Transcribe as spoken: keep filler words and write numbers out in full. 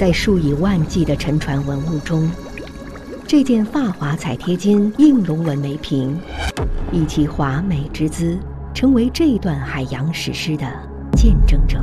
在数以万计的沉船文物中，这件发华彩贴金映龙纹眉瓶，以其华美之姿，成为这段海洋史诗的见证者。